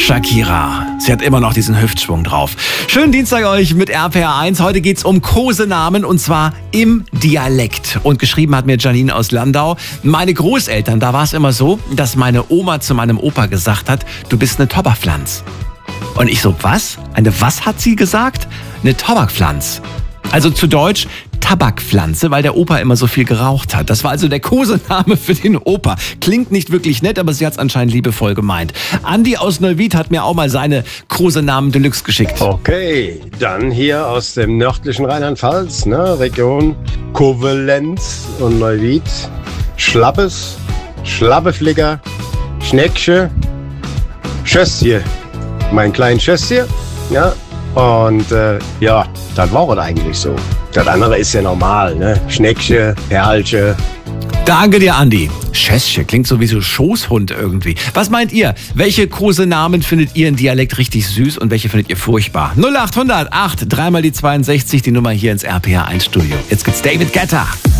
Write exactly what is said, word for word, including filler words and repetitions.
Shakira. Sie hat immer noch diesen Hüftschwung drauf. Schönen Dienstag euch mit R P R eins. Heute geht's um Kosenamen und zwar im Dialekt. Und geschrieben hat mir Janine aus Landau. Meine Großeltern, da war es immer so, dass meine Oma zu meinem Opa gesagt hat, du bist eine Tobakpflanz. Und ich so, was? Eine was hat sie gesagt? Eine Tabakpflanz. Also zu Deutsch Tabakpflanze, weil der Opa immer so viel geraucht hat. Das war also der Kosename für den Opa. Klingt nicht wirklich nett, aber sie hat es anscheinend liebevoll gemeint. Andi aus Neuwied hat mir auch mal seine Kosenamen Deluxe geschickt. Okay, dann hier aus dem nördlichen Rheinland-Pfalz, ne, Region Koblenz und Neuwied. Schlappes, Schlappeflicker, Schneckche, Schösschen. Mein kleines Schösschen, ja. Und äh, ja, das war es eigentlich so. Das andere ist ja normal, ne? Schneckche, Perlche. Danke dir, Andi. Schässchen klingt so wie so Schoßhund irgendwie. Was meint ihr? Welche Kosenamen findet ihr im Dialekt richtig süß und welche findet ihr furchtbar? null acht hundert acht, dreimal die zweiundsechzig, die Nummer hier ins R P R eins Studio. Jetzt gibt's David Guetta.